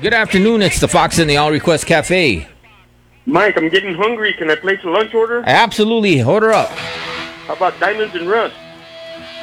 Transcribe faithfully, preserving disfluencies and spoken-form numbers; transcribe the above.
Good afternoon. It's the Fox and the All Request Cafe. Mike, I'm getting hungry. Can I place a lunch order? Absolutely. Order up. How about diamonds and rust?